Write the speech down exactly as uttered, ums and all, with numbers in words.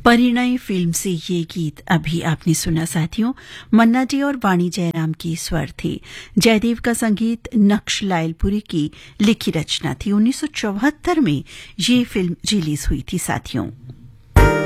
परिणय film से ये गीत अभी आपने सुना साथियों। मन्ना जी और वाणी जयराम की स्वर थे। जयदेव का संगीत नक्श लायलपुरी की लिखी रचना थी। उन्नीस सौ चौहत्तर में ये फिल्म रिलीज हुई थी साथियों।